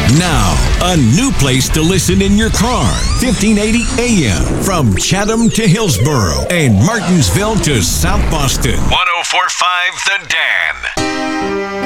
Now, a new place to listen in your car. 1580 AM from Chatham to Hillsborough and Martinsville to South Boston. 1045 The Dan.